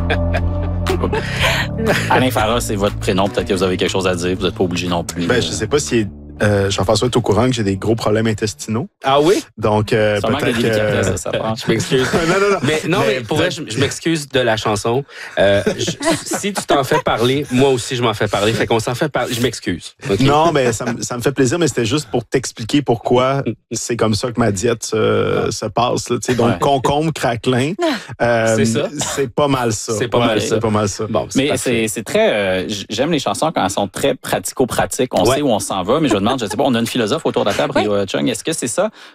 Alain Farah, c'est votre prénom. Peut-être que vous avez quelque chose à dire. Vous n'êtes pas obligé non plus. Je sais pas si Jean-François est au courant que j'ai des gros problèmes intestinaux. Ah oui? Donc, peut-être que... ça prend. Je m'excuse. Mais pour vrai, je m'excuse de la chanson. Si tu t'en fais parler, moi aussi, je m'en fais parler. Fait qu'on s'en fait parler. Je m'excuse. Okay? Non, mais ça me fait plaisir, mais c'était juste pour t'expliquer pourquoi c'est comme ça que ma diète se passe. Là, donc, concombre, craquelin, c'est ça. C'est pas mal ça. C'est pas mal ça. C'est pas mal ça. Bon, mais c'est très... j'aime les chansons quand elles sont très pratico-pratiques. On sait où on s'en va, mais je me demande, je sais pas, on a une philosophe autour de la table, Rio Chung. Est-ce que c'est ça?